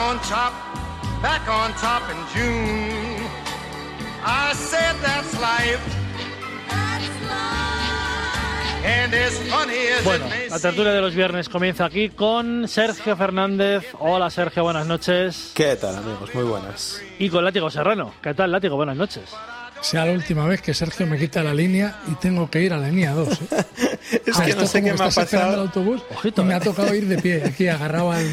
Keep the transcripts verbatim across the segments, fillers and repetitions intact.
on top, back on top in June. I said that's life. That's life. And as funny as Bueno, it may la tertulia de los viernes comienza aquí con Sergio Fernández. Hola Sergio, buenas noches. ¿Qué tal, amigos? Muy buenas. Y con Látigo Serrano. ¿Qué tal, Látigo? Buenas noches. Sea la última vez que Sergio me quita la línea y tengo que ir a la línea dos. ¿eh? Es que no sé qué me ha pasado. El autobús Ojito, y me eh. ha tocado ir de pie, aquí agarrado al.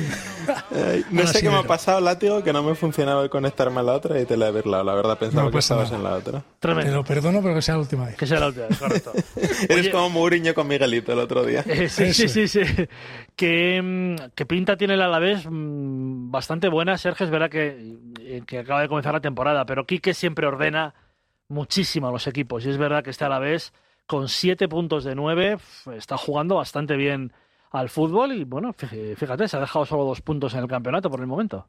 Ay, no sé qué me ha pasado, Látigo, que no me funcionaba el conectarme a la otra y te la he birlado. La verdad, pensaba No que pasa estabas nada. en la otra. Tremendo. Te lo perdono, pero que sea la última vez. Que sea la última, correcto. Eres Oye, como Mourinho con Miguelito el otro día. eh, sí, sí, Eso. sí, sí. ¿Qué, mm, qué pinta tiene el Alavés? Mm, Bastante buena, Sergio. Es verdad que, eh, que acaba de comenzar la temporada, pero Quique siempre ordena muchísimo a los equipos. Y es verdad que este Alavés, con siete puntos de nueve, f- está jugando bastante bien al fútbol y, bueno, fí- fíjate, se ha dejado solo dos puntos en el campeonato por el momento.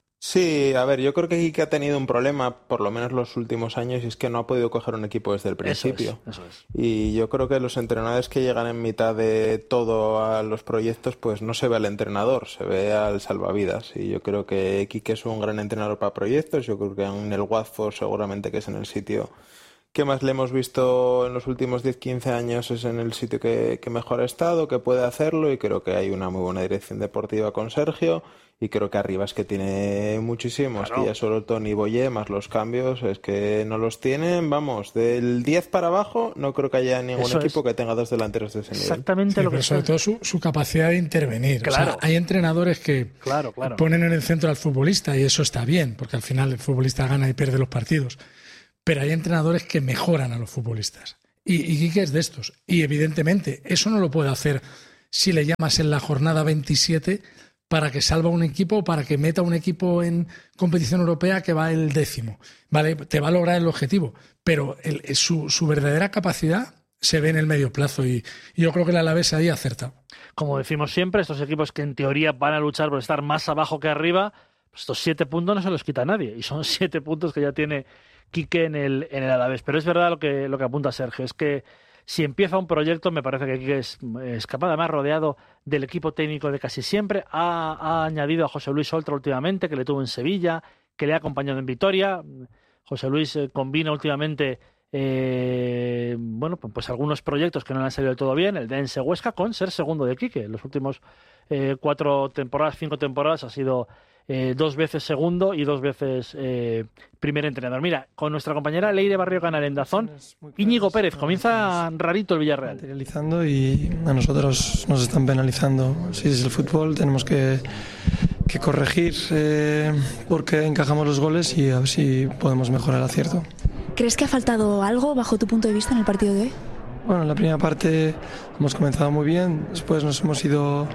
Sí, a ver, yo creo que Quique ha tenido un problema, por lo menos los últimos años, y es que no ha podido coger un equipo desde el principio. Eso es, eso es. Y yo creo que los entrenadores que llegan en mitad de todo a los proyectos, pues no se ve al entrenador, se ve al salvavidas. Y yo creo que Quique es un gran entrenador para proyectos. Yo creo que en el Watford seguramente que es en el sitio que más le hemos visto en los últimos diez quince años, es en el sitio que, que mejor ha estado, que puede hacerlo, y creo que hay una muy buena dirección deportiva con Sergio. Y creo que arriba es que tiene muchísimos, Claro. que ya solo Tony Boyé más los cambios, es que no los tienen, vamos, del diez para abajo no creo que haya ningún Eso equipo es. que tenga dos delanteros de ese nivel. Exactamente Sí, lo que pero sobre está- todo su, su capacidad de intervenir. O sea, Claro. hay entrenadores que Claro, claro. ponen en el centro al futbolista y eso está bien, porque al final el futbolista gana y pierde los partidos. Pero hay entrenadores que mejoran a los futbolistas. Y, y Quique es de estos. Y evidentemente eso no lo puede hacer si le llamas en la jornada veintisiete para que salva un equipo, para que meta un equipo en competición europea que va el décimo. Vale, te va a lograr el objetivo, pero el- su, su verdadera capacidad se ve en el medio plazo y, y yo creo que el Alavés ahí ha acertado. Como decimos siempre, estos equipos que en teoría van a luchar por estar más abajo que arriba, pues estos siete puntos no se los quita nadie. Y son siete puntos que ya tiene Quique en el, en el Alavés. Pero es verdad lo que, lo que apunta Sergio, es que si empieza un proyecto, me parece que Quique es, es capaz, además rodeado del equipo técnico de casi siempre. Ha, ha añadido a José Luis Oltra últimamente, que le tuvo en Sevilla, que le ha acompañado en Vitoria. José Luis eh, combina últimamente eh, bueno, pues, pues algunos proyectos que no le han salido del todo bien, el de Ense Huesca, con ser segundo de Quique. En los últimos eh, cuatro temporadas, cinco temporadas, ha sido eh, dos veces segundo y dos veces eh, primer entrenador. Mira, con nuestra compañera Leire Barrio Canal en Dazón, Íñigo Pérez, comienza rarito el Villarreal. Materializando y a nosotros nos están penalizando. Si es el fútbol, tenemos que, que corregir eh, porque encajamos los goles y a ver si podemos mejorar el acierto. ¿Crees que ha faltado algo bajo tu punto de vista en el partido de hoy? Bueno, en la primera parte hemos comenzado muy bien, después nos hemos ido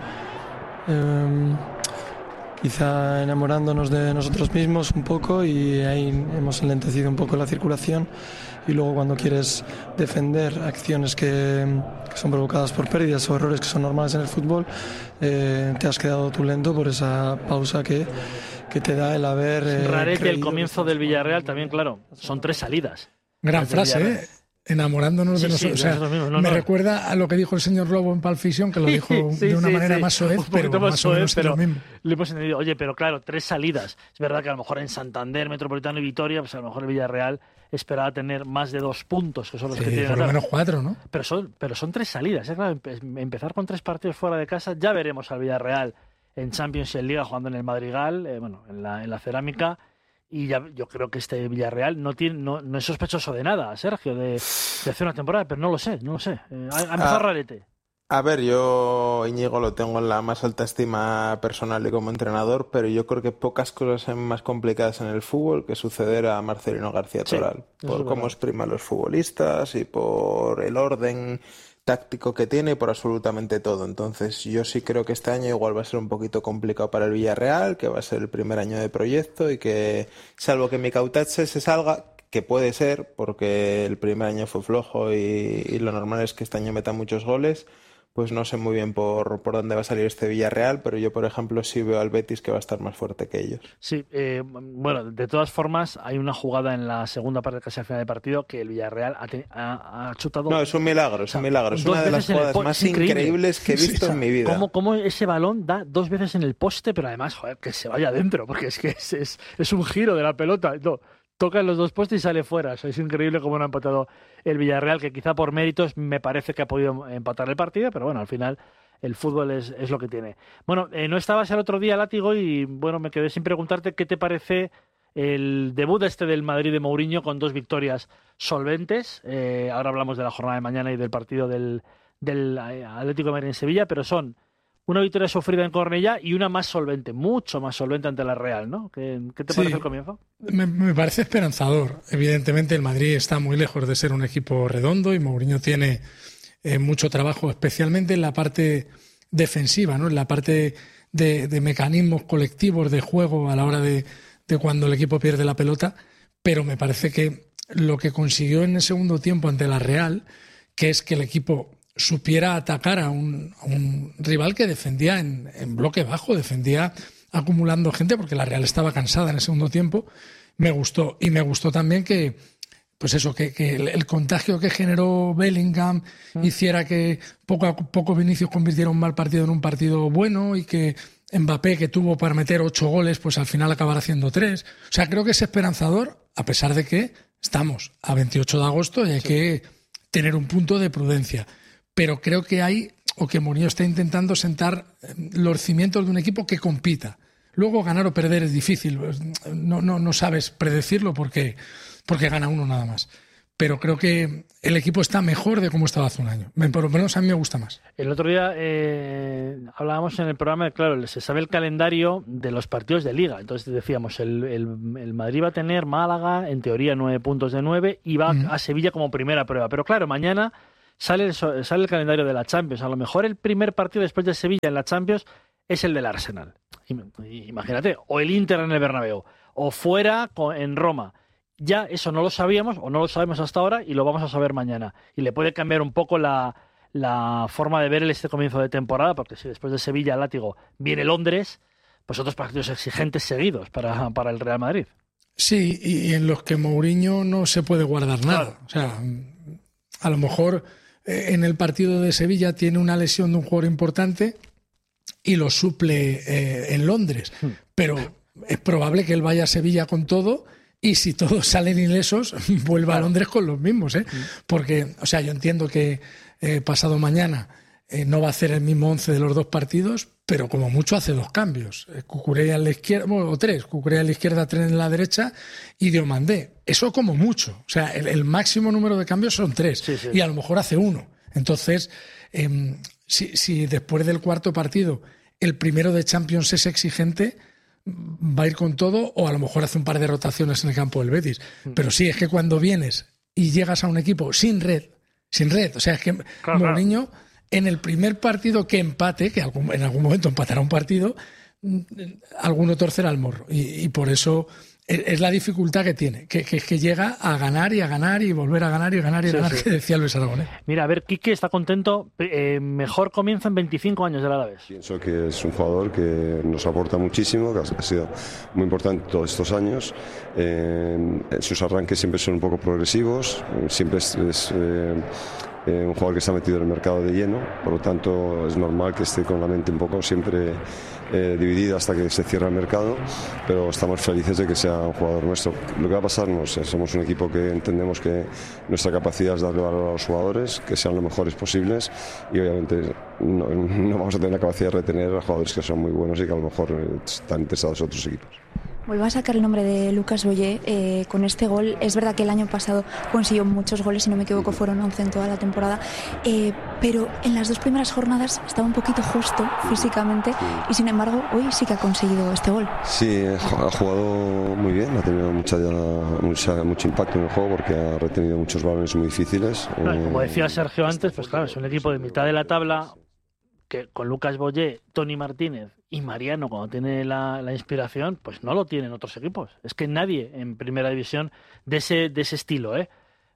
eh, quizá enamorándonos de nosotros mismos un poco y ahí hemos enlentecido un poco la circulación, y luego cuando quieres defender acciones que, que son provocadas por pérdidas o errores que son normales en el fútbol, eh, te has quedado tú lento por esa pausa que, que te da el haber eh, Rarete, el creído comienzo del Villarreal también, claro, son tres salidas. Gran Las del frase, Villarreal. ¿eh? Enamorándonos Sí, de sí, nosotros. de O sea, nosotros mismos, no, me no. recuerda a lo que dijo el señor Lobo en Pulp Fiction, que lo dijo Sí, de una sí, manera sí. más soez, Un pero poquito más más o menos soez, es lo pero mismo. le hemos entendido. Oye, pero claro, tres salidas. Es verdad que a lo mejor en Santander, Metropolitano y Vitoria, pues a lo mejor el Villarreal esperaba tener más de dos puntos, que son los Sí, que tienen. por lo ahora. menos cuatro, ¿no? Pero son, pero son tres salidas. ¿eh? Claro, empe- empezar con tres partidos fuera de casa, ya veremos al Villarreal en Champions y en Liga jugando en el Madrigal, eh, bueno, en la, en la Cerámica. Y ya, yo creo que este Villarreal no tiene no, no es sospechoso de nada, Sergio, de, de hacer una temporada, pero no lo sé, no lo sé. Eh, ha, ha empezado Ah. rarete. A ver, yo Íñigo lo tengo en la más alta estima personal y como entrenador, pero yo creo que pocas cosas son más complicadas en el fútbol que suceder a Marcelino García Sí, Toral, eso por es cómo verdad. exprime a los futbolistas y por el orden táctico que tiene y por absolutamente todo. Entonces yo sí creo que este año igual va a ser un poquito complicado para el Villarreal, que va a ser el primer año de proyecto y que, salvo que Mikautadze se salga, que puede ser, porque el primer año fue flojo y, y lo normal es que este año meta muchos goles, pues no sé muy bien por, por dónde va a salir este Villarreal, pero yo, por ejemplo, sí veo al Betis que va a estar más fuerte que ellos. Sí, eh, bueno, de todas formas, hay una jugada en la segunda parte casi al final del partido que el Villarreal ha, te, ha, ha chutado... No, es un milagro, es o sea, un milagro. Es una de las jugadas po- más increíbles que he visto sí, en mi vida. ¿Cómo, cómo ese balón da dos veces en el poste, pero además, joder, que se vaya adentro, porque es que es, es, es un giro de la pelota. No, toca en los dos postes y sale fuera. O sea, es increíble cómo no ha empatado el Villarreal, que quizá por méritos me parece que ha podido empatar el partido, pero bueno, al final el fútbol es, es lo que tiene. Bueno, eh, no estabas el otro día, Látigo, y bueno, me quedé sin preguntarte qué te parece el debut este del Madrid de Mourinho con dos victorias solventes. Eh, ahora hablamos de la jornada de mañana y del partido del, del Atlético de Madrid en Sevilla, pero son una victoria sufrida en Cornellá y una más solvente, mucho más solvente ante la Real, ¿no? ¿Qué, qué te sí, parece el comienzo? Me, me parece esperanzador. Evidentemente el Madrid está muy lejos de ser un equipo redondo y Mourinho tiene eh, mucho trabajo, especialmente en la parte defensiva, ¿no? En la parte de, de mecanismos colectivos de juego a la hora de, de cuando el equipo pierde la pelota, pero me parece que lo que consiguió en el segundo tiempo ante la Real, que es que el equipo supiera atacar a un, a un rival que defendía en, en bloque bajo, defendía acumulando gente, porque la Real estaba cansada en el segundo tiempo, me gustó. Y me gustó también que, pues eso, que, que el, el contagio que generó Bellingham mm. hiciera que poco a poco Vinicius convirtiera un mal partido en un partido bueno y que Mbappé, que tuvo para meter ocho goles, pues al final acabará haciendo tres. O sea, creo que es esperanzador, a pesar de que estamos a veintiocho de agosto y hay sí. que tener un punto de prudencia. Pero creo que hay, o que Mourinho está intentando sentar los cimientos de un equipo que compita. Luego ganar o perder es difícil, no, no, no sabes predecirlo porque, porque gana uno nada más. Pero creo que el equipo está mejor de cómo estaba hace un año. Por lo menos a mí me gusta más. El otro día eh, hablábamos en el programa, claro, se sabe el calendario de los partidos de Liga. Entonces decíamos, el, el, el Madrid va a tener Málaga, en teoría nueve puntos de nueve, y va uh-huh. a Sevilla como primera prueba. Pero claro, mañana sale el, sale el calendario de la Champions. A lo mejor el primer partido después de Sevilla en la Champions es el del Arsenal. Imagínate, o el Inter en el Bernabéu, o fuera en Roma. Ya eso no lo sabíamos, o no lo sabemos hasta ahora, y lo vamos a saber mañana. Y le puede cambiar un poco la, la forma de ver este comienzo de temporada, porque si después de Sevilla, Látigo, viene Londres, pues otros partidos exigentes seguidos para, para el Real Madrid. Sí, y en los que Mourinho no se puede guardar nada. Claro. O sea, a lo mejor eh, en el partido de Sevilla tiene una lesión de un jugador importante y lo suple eh, en Londres. Hmm. Pero es probable que él vaya a Sevilla con todo. Y si todos salen ilesos, vuelva a Londres con los mismos, ¿eh? Porque, o sea, yo entiendo que eh, pasado mañana eh, no va a hacer el mismo once de los dos partidos, pero como mucho hace dos cambios. Eh, Cucurella a la izquierda, bueno, o tres. Cucurella a la izquierda, tres en la derecha y Diomandé. Eso como mucho. O sea, el, el máximo número de cambios son tres. Sí, sí. Y a lo mejor hace uno. Entonces, eh, si, si después del cuarto partido el primero de Champions es exigente, va a ir con todo, o a lo mejor hace un par de rotaciones en el campo del Betis. Pero sí, es que cuando vienes y llegas a un equipo sin red, sin red, o sea, es que claro, Mourinho, claro. en el primer partido que empate, que en algún momento empatará un partido, alguno torcerá el morro. Y, y por eso es la dificultad que tiene, que, que, que llega a ganar y a ganar y volver a ganar y ganar y sí, ganar, sí. que decía Luis Aragonés. Mira, a ver, Quique está contento, eh, mejor comienza en veinticinco años del Alavés. Pienso que es un jugador que nos aporta muchísimo, que ha sido muy importante todos estos años. Eh, sus arranques siempre son un poco progresivos, siempre es... es eh, Eh, un jugador que está metido en el mercado de lleno, por lo tanto es normal que esté con la mente un poco siempre eh, dividida hasta que se cierra el mercado, pero estamos felices de que sea un jugador nuestro. Lo que va a pasar, no sé, somos un equipo que entendemos que nuestra capacidad es darle valor a los jugadores, que sean lo mejores posibles, y obviamente no, no vamos a tener la capacidad de retener a jugadores que son muy buenos y que a lo mejor están interesados en otros equipos. Vuelvo a sacar el nombre de Lucas Boyé eh, con este gol. Es verdad que el año pasado consiguió muchos goles, si no me equivoco fueron once en toda la temporada, eh, pero en las dos primeras jornadas estaba un poquito justo físicamente y sin embargo hoy sí que ha conseguido este gol. Sí, ha jugado muy bien, ha tenido mucha, mucha, mucho impacto en el juego porque ha retenido muchos balones muy difíciles. Claro, como decía Sergio antes, pues claro, es un equipo de mitad de la tabla que con Lucas Boyé, Toni Martínez y Mariano, cuando tiene la, la inspiración, pues no lo tienen otros equipos. Es que nadie en primera división de ese, de ese estilo, ¿eh?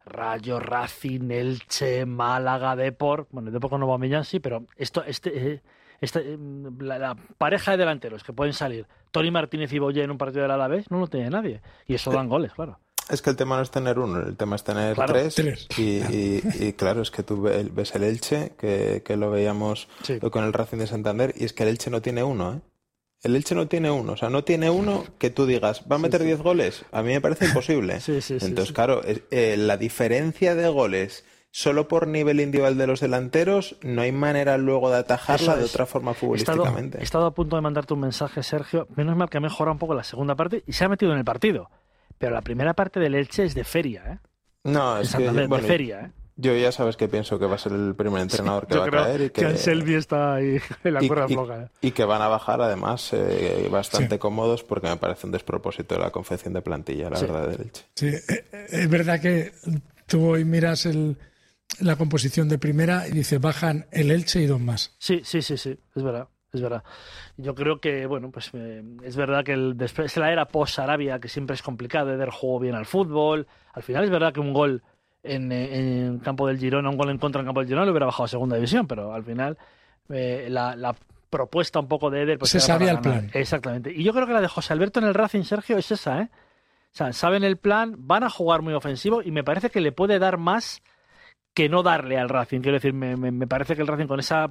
Rayo, Racing, Elche, Málaga, Depor, bueno, Depor con Aubameyang sí, pero esto, este, eh, este, la, la pareja de delanteros que pueden salir, Toni Martínez y Boye en un partido del Alavés, no lo tiene nadie, y eso dan goles, claro. Es que el tema no es tener uno, el tema es tener claro, tres, tres. Y, y, y claro, es que tú ves el Elche, que, que lo veíamos sí. con el Racing de Santander, y es que el Elche no tiene uno, ¿eh? El Elche no tiene uno, o sea, no tiene uno que tú digas, ¿va a meter diez sí, sí. goles? A mí me parece imposible. sí, sí, sí, Entonces, sí. claro, eh, la diferencia de goles solo por nivel individual de los delanteros, no hay manera luego de atajarla es. de otra forma futbolísticamente. He estado, he estado a punto de mandarte un mensaje, Sergio, menos mal que ha mejorado un poco la segunda parte y se ha metido en el partido. Pero la primera parte del Elche es de feria, ¿eh? No, es que, bueno, de feria, ¿eh? Yo ya sabes que pienso que va a ser el primer entrenador sí, que va a caer y que, que Anselmi está ahí en la y, cuerda y, floja. ¿eh? Y que van a bajar además eh, bastante sí. cómodos porque me parece un despropósito de la confección de plantilla, la sí. verdad, del Elche. Sí, es verdad que tú hoy miras el, la composición de primera y dices bajan el Elche y dos más. Sí, sí, sí, sí, es verdad. Es verdad. Yo creo que, bueno, pues eh, es verdad que el, después de la era post-Arabia, que siempre es complicado de ver juego bien al fútbol. Al final es verdad que un gol en, en campo del Girona, un gol en contra en campo del Girona, lo hubiera bajado a segunda división, pero al final eh, la, la propuesta un poco de Eder... Pues se sabía el plan. Exactamente. Y yo creo que la de José Alberto en el Racing, Sergio, es esa, ¿eh? O sea, saben el plan, van a jugar muy ofensivo y me parece que le puede dar más que no darle al Racing. Quiero decir, me, me, me parece que el Racing con esa...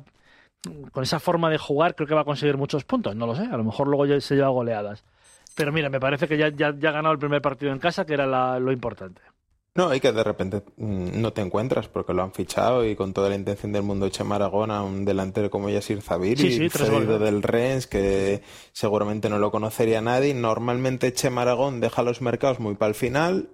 con esa forma de jugar creo que va a conseguir muchos puntos, no lo sé, a lo mejor luego ya se lleva goleadas, pero mira, me parece que ya, ya, ya ha ganado el primer partido en casa, que era la, lo importante. No, y que de repente no te encuentras porque lo han fichado y con toda la intención del mundo Chema Aragón a un delantero como Yasir Zabiri, sí, sí, cedido del Rennes, que seguramente no lo conocería nadie. Normalmente Chema Aragón deja los mercados muy para el final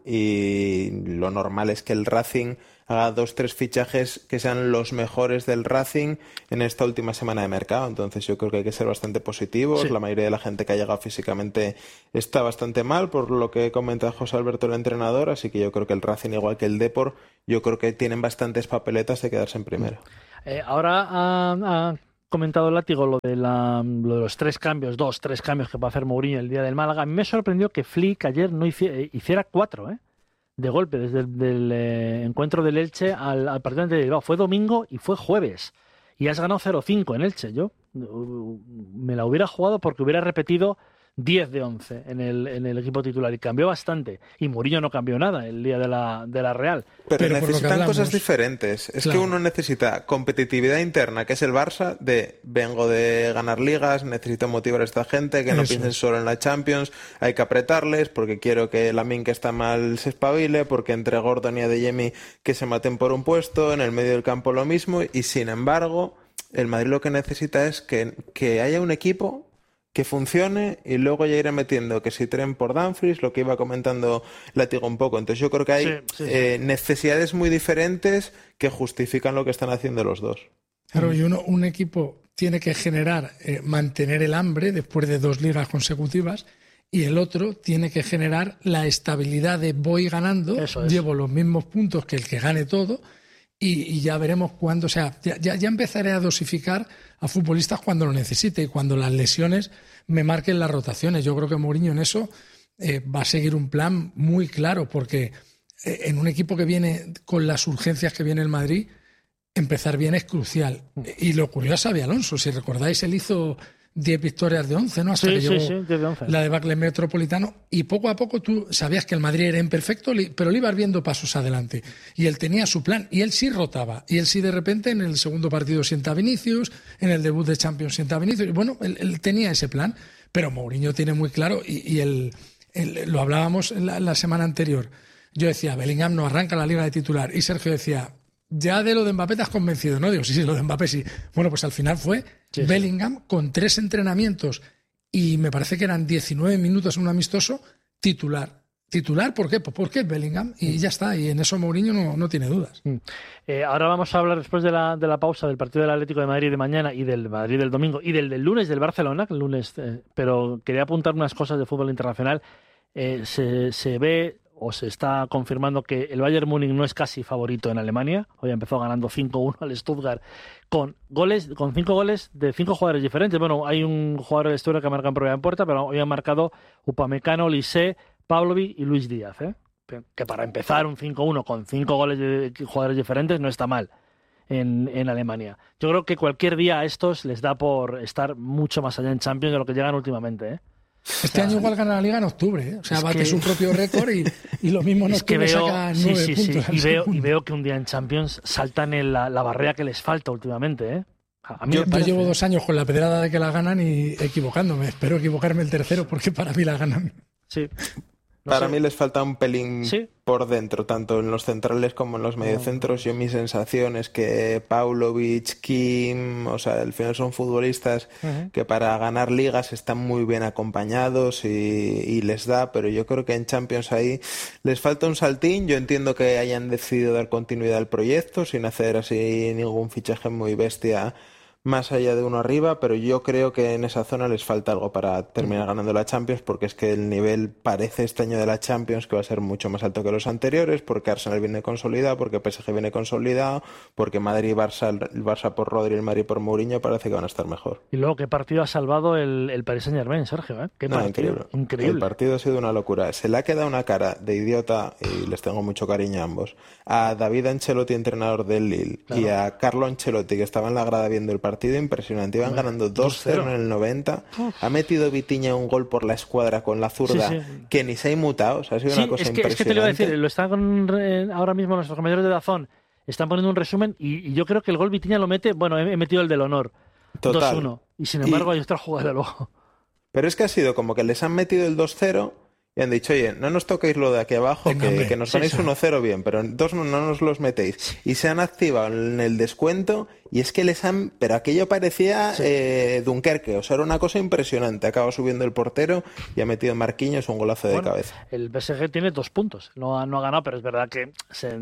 y lo normal es que el Racing haga dos, tres fichajes que sean los mejores del Racing en esta última semana de mercado. Entonces yo creo que hay que ser bastante positivos. Sí. La mayoría de la gente que ha llegado físicamente está bastante mal, por lo que comenta José Alberto, el entrenador, así que yo creo que el Racing, igual que el Depor, yo creo que tienen bastantes papeletas de quedarse en primera. Eh, ahora ha, ha comentado Látigo lo de, la, lo de los tres cambios, dos, tres cambios que va a hacer Mourinho el día del Málaga. A mí me sorprendió que Flick ayer no hiciera, hiciera cuatro, ¿eh? de golpe, desde el del, eh, encuentro del Elche al, al partido de Bilbao. Fue domingo y fue jueves. Y has ganado cero cinco en Elche. Yo uh, me la hubiera jugado porque hubiera repetido diez de once en el, en el equipo titular y cambió bastante. Y Mourinho no cambió nada el día de la, de la Real. Pero, Pero necesitan hablamos, cosas diferentes. Es claro. que uno necesita competitividad interna, que es el Barça, de vengo de ganar ligas, necesito motivar a esta gente, que no Eso. piensen solo en la Champions, hay que apretarles porque quiero que Lamine, que está mal, se espabile, porque entre Gordon y Adeyemi que se maten por un puesto, en el medio del campo lo mismo, y sin embargo el Madrid lo que necesita es que, que haya un equipo que funcione y luego ya iré metiendo que si tren por Dumfries, lo que iba comentando Látigo un poco. Entonces yo creo que hay sí, sí, sí. Eh, necesidades muy diferentes que justifican lo que están haciendo los dos. Claro, y uno, un equipo tiene que generar, eh, mantener el hambre después de dos ligas consecutivas, y el otro tiene que generar la estabilidad de voy ganando, llevo los mismos puntos que el que gane todo, y, y ya veremos cuándo, o sea, ya, ya, ya empezaré a dosificar a futbolistas cuando lo necesite y cuando las lesiones me marquen las rotaciones. Yo creo que Mourinho en eso eh, va a seguir un plan muy claro, porque eh, en un equipo que viene con las urgencias que viene el Madrid, empezar bien es crucial. Y le ocurrió a Xabi Alonso, si recordáis, él hizo diez victorias de once, ¿no? Hasta sí, que llegó sí, sí, de once. La debacle Metropolitano, y poco a poco tú sabías que el Madrid era imperfecto, pero le ibas viendo pasos adelante, y él tenía su plan, y él sí rotaba, y él sí de repente en el segundo partido sienta a Vinicius, en el debut de Champions sienta a Vinicius, y bueno, él, él tenía ese plan, pero Mourinho tiene muy claro, y, y él, él, lo hablábamos la, la semana anterior, yo decía, Bellingham no arranca la liga de titular, y Sergio decía, ya de lo de Mbappé te has convencido, ¿no? Digo, sí, sí, lo de Mbappé sí. Bueno, pues al final fue sí, Bellingham sí. con tres entrenamientos y me parece que eran diecinueve minutos en un amistoso, titular. ¿Titular por qué? Pues porque es Bellingham y ya está. Y en eso Mourinho no, no tiene dudas. Mm. Eh, ahora vamos a hablar después de la, de la pausa del partido del Atlético de Madrid de mañana y del Madrid del domingo y del del lunes del Barcelona, que el lunes, eh, pero quería apuntar unas cosas de fútbol internacional. Eh, se, se ve... o se está confirmando que el Bayern Múnich no es casi favorito en Alemania. Hoy empezó ganando cinco uno al Stuttgart con goles, con cinco goles de cinco jugadores diferentes. Bueno, hay un jugador de Stuttgart que marca en propia en puerta, pero hoy han marcado Upamecano, Lisé, Pavlovic y Luis Díaz, ¿eh? que para empezar un cinco uno con cinco goles de jugadores diferentes no está mal en, en Alemania. Yo creo que cualquier día a estos les da por estar mucho más allá en Champions de lo que llegan últimamente, ¿eh? Este o sea, año igual gana la Liga en octubre, ¿eh? O sea, bate que... su propio récord y, y lo mismo en es octubre que veo, saca sí, nueve sí, puntos. Sí. Y, veo, y veo que un día en Champions saltan en la, la barrera que les falta últimamente, ¿eh? A mí yo, me parece, yo llevo ¿eh? dos años con la pedrada de que la ganan y equivocándome. Espero equivocarme el tercero porque para mí la ganan. Sí. No Para sé. mí les falta un pelín ¿Sí? por dentro, tanto en los centrales como en los mediocentros. Yo mi sensación es que Paulovic, Kim, o sea, al final son futbolistas uh-huh. que para ganar ligas están muy bien acompañados y, y les da, pero yo creo que en Champions ahí les falta un saltín. Yo entiendo que hayan decidido dar continuidad al proyecto sin hacer así ningún fichaje muy bestia más allá de uno arriba, pero yo creo que en esa zona les falta algo para terminar ganando la Champions, porque es que el nivel parece este año de la Champions que va a ser mucho más alto que los anteriores, porque Arsenal viene consolidado, porque P S G viene consolidado, porque Madrid y Barça, el Barça por Rodri y el Madrid por Mourinho parece que van a estar mejor. Y luego, ¿qué partido ha salvado el, el Paris Saint-Germain, Sergio? ¿eh? ¿Qué no, increíble. increíble. El partido ha sido una locura. Se le ha quedado una cara de idiota, y les tengo mucho cariño a ambos, a David Ancelotti, entrenador del Lille, claro. y a Carlo Ancelotti, que estaba en la grada viendo el partido, impresionante. Iban ganando dos cero en el noventa. Uf. Ha metido Vitinha un gol por la escuadra con la zurda sí, sí. que ni se ha inmutado. O sea, ha sido sí, una cosa es que, impresionante. Es que te lo iba a decir, lo están con, ahora mismo nuestros compañeros de Dazón están poniendo un resumen y, y yo creo que el gol Vitinha lo mete, bueno, he, he metido el del honor. Total. dos uno. Y sin embargo y, hay otra jugada luego. Pero es que ha sido como que les han metido el dos cero y han dicho, oye, no nos toquéis lo de aquí abajo, Venga, que, que nos ganéis sí, uno cero bien, pero en dos no, no nos los metéis. Y se han activado en el descuento y es que les han... Pero aquello parecía sí. eh, Dunkerque, o sea, era una cosa impresionante. Acaba subiendo el portero y ha metido Marquinhos un golazo bueno, de cabeza. El P S G tiene dos puntos, no ha, no ha ganado, pero es verdad que se,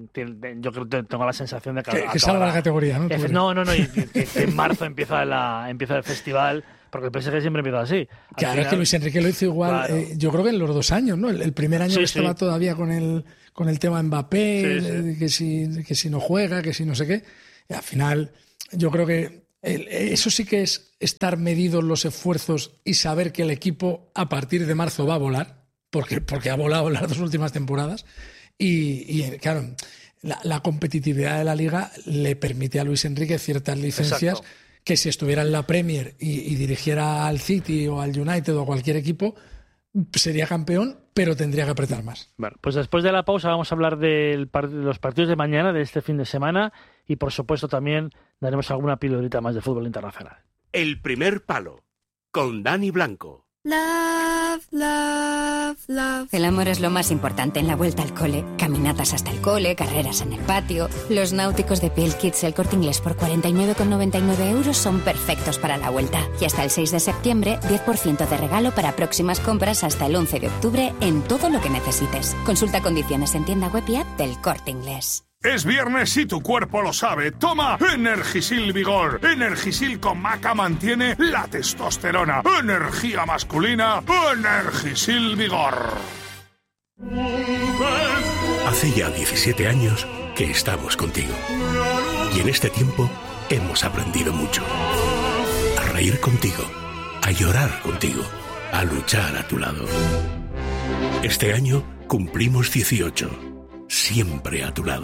yo creo que tengo la sensación de que... Que, que salga la categoría, ¿no? F, no, no, no, y, que, que en marzo empieza, la, empieza el festival... Porque el P S G siempre empieza así. Al claro, final, es que Luis Enrique lo hizo igual, claro. eh, yo creo que en los dos años, ¿no? El, el primer año sí, estaba sí. todavía con el, con el tema Mbappé, sí, sí. que, si, que si no juega, que si no sé qué. Y al final, yo creo que el, eso sí que es estar medidos los esfuerzos y saber que el equipo a partir de marzo va a volar, porque, porque ha volado en las dos últimas temporadas. Y, y claro, la, la competitividad de la Liga le permite a Luis Enrique ciertas licencias. Exacto. Que si estuviera en la Premier y, y dirigiera al City o al United o a cualquier equipo, sería campeón, pero tendría que apretar más. Bueno, pues después de la pausa vamos a hablar del par- de los partidos de mañana, de este fin de semana, y por supuesto también daremos alguna pildorita más de fútbol internacional. El primer palo, con Dani Blanco. Love, love, love. El amor es lo más importante en la vuelta al cole. Caminatas hasta el cole, carreras en el patio. Los náuticos de Piel Kids El Corte Inglés por cuarenta y nueve con noventa y nueve euros son perfectos para la vuelta. Y hasta el seis de septiembre, diez por ciento de regalo para próximas compras hasta el once de octubre en todo lo que necesites. Consulta condiciones en tienda web y app del Corte Inglés. Es viernes y tu cuerpo lo sabe. Toma Energisil Vigor. Energisil con maca mantiene la testosterona. Energía masculina. Energisil Vigor. Hace ya diecisiete años que estamos contigo. Y en este tiempo hemos aprendido mucho. A reír contigo. A llorar contigo. A luchar a tu lado. Este año cumplimos dieciocho. Siempre a tu lado.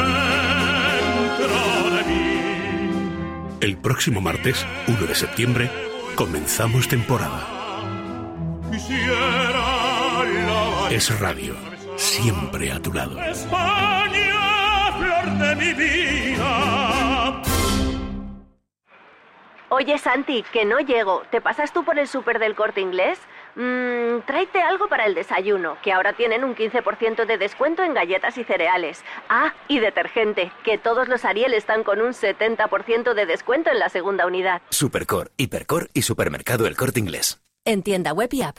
El próximo martes, uno de septiembre, comenzamos temporada. Es radio, siempre a tu lado. España, flor de mi vida. Oye, Santi, que no llego. ¿Te pasas tú por el súper del Corte Inglés? Mmm, tráete algo para el desayuno, que ahora tienen un quince por ciento de descuento en galletas y cereales. Ah, y detergente, que todos los Ariel están con un setenta por ciento de descuento en la segunda unidad. Supercor, Hipercor y Supermercado El Corte Inglés. En tienda web y app.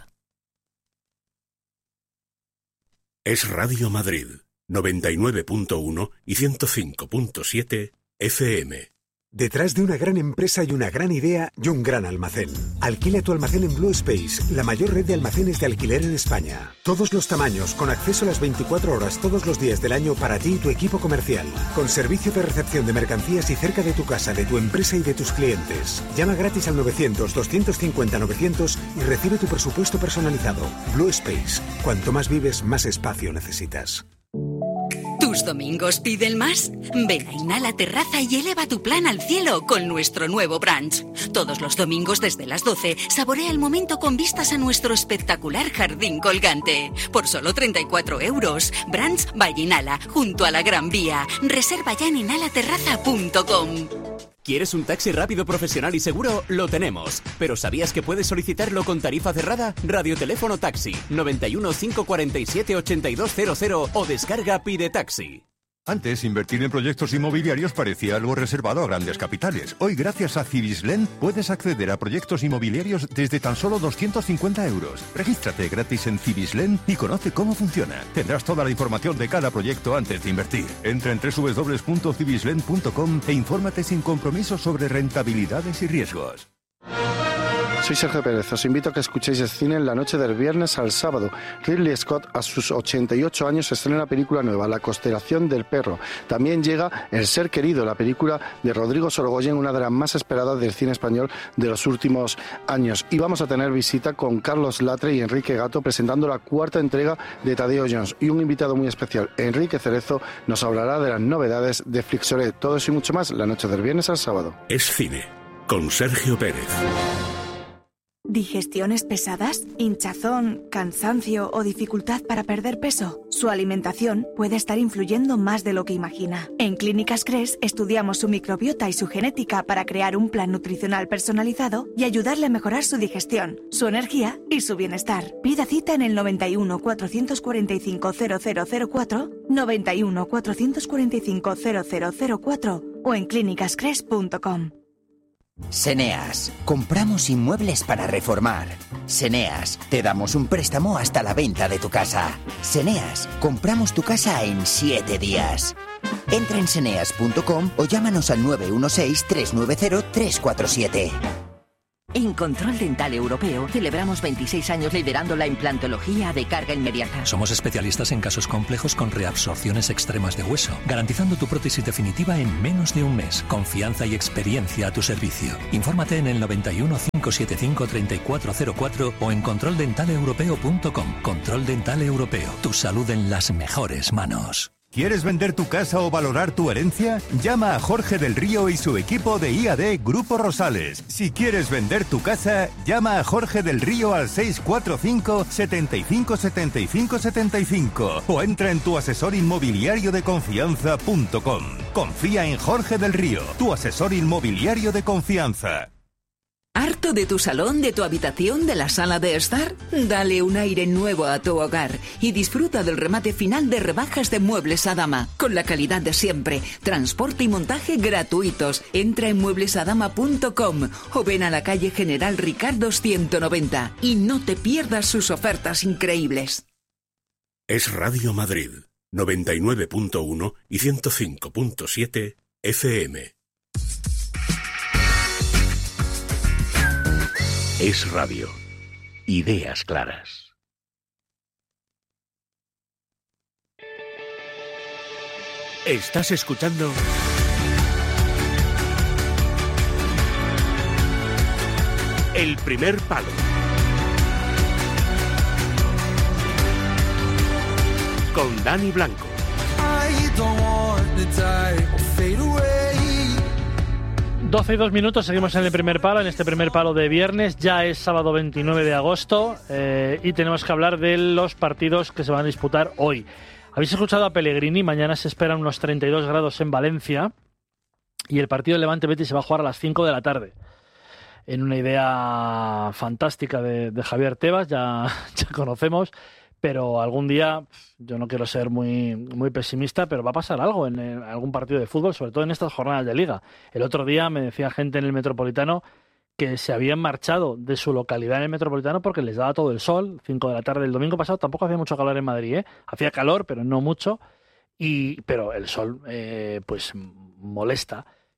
Es Radio Madrid, noventa y nueve punto uno y ciento cinco punto siete F M. Detrás de una gran empresa hay una gran idea y un gran almacén. Alquila tu almacén en Blue Space, la mayor red de almacenes de alquiler en España. Todos los tamaños, con acceso a las veinticuatro horas todos los días del año para ti y tu equipo comercial. Con servicio de recepción de mercancías y cerca de tu casa, de tu empresa y de tus clientes. Llama gratis al novecientos, doscientos cincuenta, novecientos y recibe tu presupuesto personalizado. Blue Space. Cuanto más vives, más espacio necesitas. ¿Tus domingos piden más? Ven a Inhala Terraza y eleva tu plan al cielo con nuestro nuevo brunch. Todos los domingos desde las doce, saborea el momento con vistas a nuestro espectacular jardín colgante. Por solo treinta y cuatro euros. Brunch by Inhala, junto a la Gran Vía. Reserva ya en inhala terraza punto com. ¿Quieres un taxi rápido, profesional y seguro? Lo tenemos. ¿Pero sabías que puedes solicitarlo con tarifa cerrada? Radioteléfono Taxi, noventa y uno, cinco cuarenta y siete, ochenta y dos cero cero o descarga Pide Taxi. Antes, invertir en proyectos inmobiliarios parecía algo reservado a grandes capitales. Hoy, gracias a Cibislen, puedes acceder a proyectos inmobiliarios desde tan solo doscientos cincuenta euros. Regístrate gratis en Cibislen y conoce cómo funciona. Tendrás toda la información de cada proyecto antes de invertir. Entra en doble u doble u doble u punto cibislen punto com e infórmate sin compromiso sobre rentabilidades y riesgos. Soy Sergio Pérez, os invito a que escuchéis el cine en la noche del viernes al sábado. Ridley Scott, a sus ochenta y ocho años, estrena la película nueva, La constelación del perro. También llega El ser querido, la película de Rodrigo Sorogoyen, una de las más esperadas del cine español de los últimos años. Y vamos a tener visita con Carlos Latre y Enrique Gato presentando la cuarta entrega de Tadeo Jones. Y un invitado muy especial, Enrique Cerezo, nos hablará de las novedades de Flixoret. Todo eso y mucho más, la noche del viernes al sábado. Es cine, con Sergio Pérez. ¿Digestiones pesadas? ¿Hinchazón, cansancio o dificultad para perder peso? Su alimentación puede estar influyendo más de lo que imagina. En Clínicas Cres estudiamos su microbiota y su genética para crear un plan nutricional personalizado y ayudarle a mejorar su digestión, su energía y su bienestar. Pida cita en el noventa y uno, cuatrocientos cuarenta y cinco, cero cero cero cuatro, noventa y uno, cuatrocientos cuarenta y cinco, cero cero cero cuatro o en clínicas cres punto com. Seneas, compramos inmuebles para reformar. Seneas, te damos un préstamo hasta la venta de tu casa. Seneas, compramos tu casa en siete días. Entra en seneas punto com o llámanos al nueve uno seis, tres nueve cero, tres cuatro siete. En Control Dental Europeo celebramos veintiséis años liderando la implantología de carga inmediata. Somos especialistas en casos complejos con reabsorciones extremas de hueso, garantizando tu prótesis definitiva en menos de un mes. Confianza y experiencia a tu servicio. Infórmate en el noventa y uno, cinco siete cinco, treinta y cuatro cero cuatro o en control dental europeo punto com. Control Dental Europeo. Tu salud en las mejores manos. ¿Quieres vender tu casa o valorar tu herencia? Llama a Jorge del Río y su equipo de I A D Grupo Rosales. Si quieres vender tu casa, llama a Jorge del Río al seis cuatro cinco, setenta y cinco, setenta y cinco, setenta y cinco o entra en tu asesor inmobiliario de confianza punto com. Confía en Jorge del Río, tu asesor inmobiliario de confianza. ¿Harto de tu salón, de tu habitación, de la sala de estar? Dale un aire nuevo a tu hogar y disfruta del remate final de rebajas de Muebles Adama, con la calidad de siempre, transporte y montaje gratuitos. Entra en muebles adama punto com o ven a la calle General Ricardo ciento noventa y no te pierdas sus ofertas increíbles. Es Radio Madrid, noventa y nueve punto uno y ciento cinco punto siete F M. Es radio. Ideas claras. Estás escuchando El Primer Palo. Con Dani Blanco. doce y dos minutos, seguimos en el primer palo, en este primer palo de viernes. Ya es sábado veintinueve de agosto eh, y tenemos que hablar de los partidos que se van a disputar hoy. Habéis escuchado a Pellegrini, mañana se esperan unos treinta y dos grados en Valencia y el partido de Levante Betis se va a jugar a las cinco de la tarde. En una idea fantástica de, de Javier Tebas, ya, ya conocemos, pero algún día, yo no quiero ser muy, muy pesimista, pero va a pasar algo en, en algún partido de fútbol, sobre todo en estas jornadas de Liga. El otro día me decía gente en el Metropolitano que se habían marchado de su localidad en el Metropolitano porque les daba todo el sol, cinco de la tarde. El domingo pasado tampoco hacía mucho calor en Madrid, ¿eh? Hacía calor, pero no mucho, y pero el sol eh, pues molesta.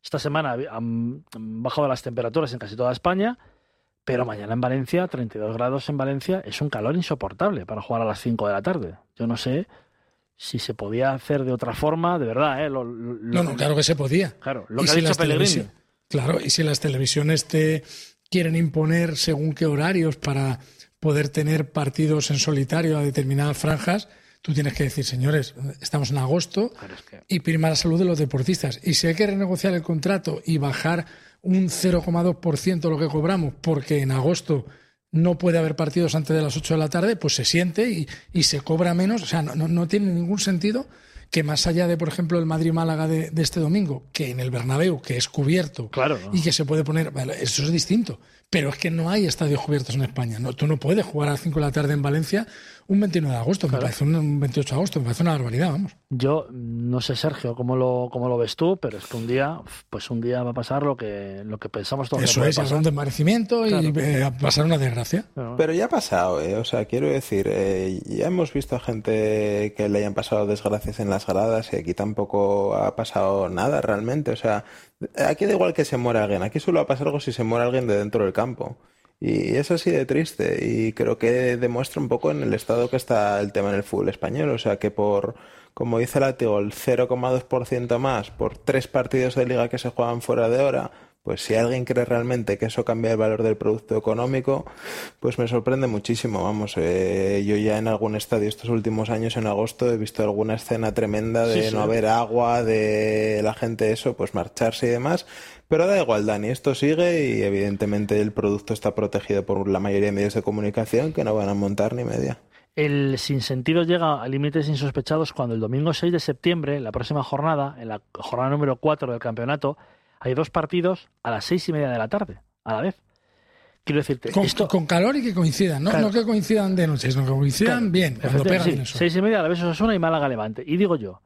Esta semana han bajado las temperaturas en casi toda España, pero mañana en Valencia, treinta y dos grados en Valencia, es un calor insoportable para jugar a las cinco de la tarde. Yo no sé si se podía hacer de otra forma, de verdad, ¿eh? Lo, lo, no, no, claro que se podía. Claro, lo y que si ha dicho Pellegrini. Claro, y si las televisiones te quieren imponer según qué horarios para poder tener partidos en solitario a determinadas franjas, tú tienes que decir, señores, estamos en agosto es que... y prima la salud de los deportistas. Y si hay que renegociar el contrato y bajar un cero coma dos por ciento lo que cobramos porque en agosto no puede haber partidos antes de las ocho de la tarde, pues se siente y, y se cobra menos. O sea, no, no, no tiene ningún sentido que más allá de, por ejemplo, el Madrid-Málaga de, de este domingo, que en el Bernabéu, que es cubierto, claro, ¿no? Y que se puede poner... Bueno, eso es distinto. Pero es que no hay estadios cubiertos en España. No, tú no puedes jugar a las cinco de la tarde en Valencia un veintinueve de agosto. Claro. Me parece un, un veintiocho de agosto. Me parece una barbaridad, vamos. Yo no sé, Sergio, cómo lo, cómo lo ves tú, pero es que un día, pues un día va a pasar lo que, lo que pensamos todos. Eso que es, pasar. un desmerecimiento claro. y eh, pasar una desgracia. Claro. Pero ya ha pasado, ¿eh? O sea, quiero decir, eh, ya hemos visto a gente que le hayan pasado desgracias en las gradas y aquí tampoco ha pasado nada realmente. O sea, aquí da igual que se muera alguien. Aquí solo va a pasar algo si se muere alguien de dentro del campo. Y es así de triste y creo que demuestra un poco en el estado que está el tema en el fútbol español. O sea que por, como dice Látigo, el cero coma dos por ciento más por tres partidos de liga que se juegan fuera de hora, pues si alguien cree realmente que eso cambia el valor del producto económico, pues me sorprende muchísimo. Vamos, eh, yo ya en algún estadio estos últimos años en agosto he visto alguna escena tremenda de sí, sí. no haber agua, de la gente eso, pues marcharse y demás. Pero da igual, Dani, esto sigue y evidentemente el producto está protegido por la mayoría de medios de comunicación que no van a montar ni media. El sinsentido llega a límites insospechados cuando el domingo seis de septiembre, la próxima jornada, en la jornada número cuatro del campeonato, hay dos partidos a las seis y media de la tarde, a la vez. Quiero decirte, con, esto... con calor y que coincidan, ¿no? Claro. No que coincidan de noche, sino que coincidan claro. bien, cuando pegan sí, en eso. Seis y media a la vez Osasuna y Málaga Levante. Y digo yo,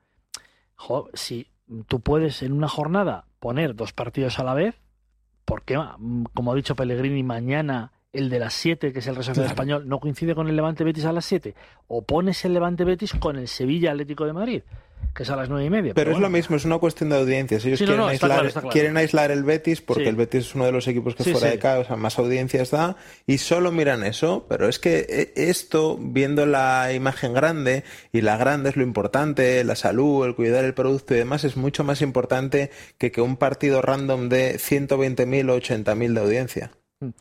jo, si tú puedes en una jornada poner dos partidos a la vez, ¿por qué, como ha dicho Pellegrini, mañana el de las siete, que es el reserva claro. español, no coincide con el Levante Betis a las siete? O pones el Levante Betis con el Sevilla Atlético de Madrid, que es a las nueve y media. Pero, pero es bueno. lo mismo, es una cuestión de audiencias. Ellos sí, quieren, no, no, aislar, claro, claro. quieren aislar el Betis porque sí. el Betis es uno de los equipos que sí, fuera sí. de casa, o sea, más audiencias da, y solo miran eso. Pero es que esto, viendo la imagen grande, y la grande es lo importante, la salud, el cuidar el producto y demás, es mucho más importante que que un partido random de ciento veinte mil o ochenta mil de audiencia.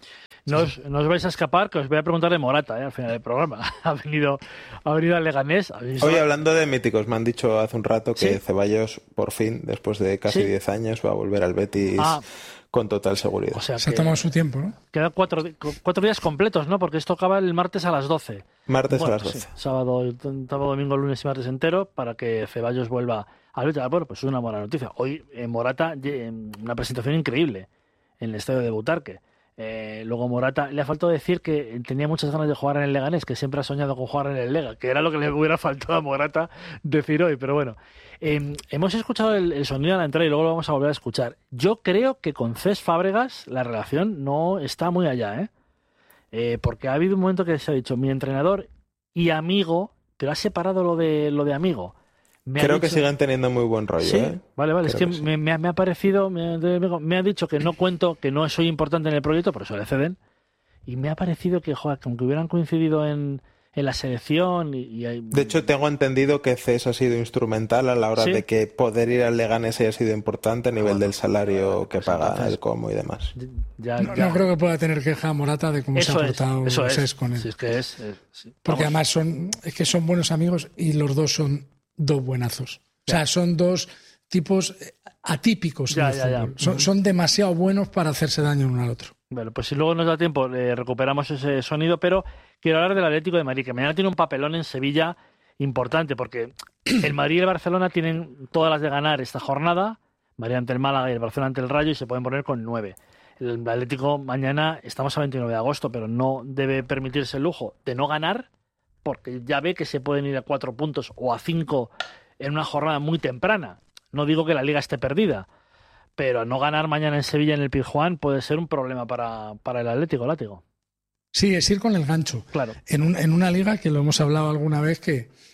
No os, no os vais a escapar, que os voy a preguntar de Morata, ¿eh? Al final del programa. Ha venido, ha venido al Leganés. Hoy hablando de míticos, me han dicho hace un rato que ¿sí? Ceballos, por fin, después de casi diez ¿sí? años, va a volver al Betis ah. con total seguridad. O sea, se ha tomado su tiempo, ¿no? Quedan cuatro, cuatro días completos, ¿no? Porque esto acaba el martes a las doce. Martes bueno, a las doce. Sí, sábado, sábado, domingo, lunes y martes entero para que Ceballos vuelva al Betis. Bueno, pues es una buena noticia. Hoy en Morata, una presentación increíble en el estadio de Butarque. Eh, luego Morata, le ha faltado decir que tenía muchas ganas de jugar en el Leganés, que siempre ha soñado con jugar en el Lega, que era lo que le hubiera faltado a Morata decir hoy, pero bueno. Eh, hemos escuchado el, el sonido a la entrada y luego lo vamos a volver a escuchar. Yo creo que con Cés Fábregas la relación no está muy allá, ¿eh? Eh, porque ha habido un momento que se ha dicho mi entrenador y amigo, pero ha separado lo de, lo de amigo. Me Creo dicho... que siguen teniendo muy buen rollo, ¿sí? ¿eh? Vale, vale, Creo es que, que me, sí. me, me ha parecido, me, me ha dicho que no cuento, que no soy importante en el proyecto, por eso le ceden, y me ha parecido que, joder, aunque hubieran coincidido en, en la selección y, y hay... De hecho, tengo entendido que Cés ha sido instrumental a la hora ¿sí? de que poder ir al Leganés haya sido importante a nivel bueno, del salario bueno, que pues paga entonces, el Como y demás. Ya, no, ya. no creo que pueda tener queja Morata de cómo eso se ha portado es, eso Cés es. con él. Si es que es, es sí. Porque además son, es que son buenos amigos y los dos son dos buenazos. O sea, son dos tipos atípicos ya, en el ya, fútbol. ya. Son, son demasiado buenos para hacerse daño el uno al otro. Bueno, pues si luego nos da tiempo, eh, recuperamos ese sonido, pero quiero hablar del Atlético de Madrid, que mañana tiene un papelón en Sevilla importante, porque el Madrid y el Barcelona tienen todas las de ganar esta jornada, Madrid ante el Málaga y el Barcelona ante el Rayo, y se pueden poner con nueve. El Atlético mañana, estamos a veintinueve de agosto, pero no debe permitirse el lujo de no ganar, porque ya ve que se pueden ir a cuatro puntos o a cinco en una jornada muy temprana. No digo que la Liga esté perdida, pero no ganar mañana en Sevilla en el Pizjuán puede ser un problema para, para el Atlético, Látigo. Sí, es ir con el gancho. Claro. En, un, en una liga que lo hemos hablado alguna vez que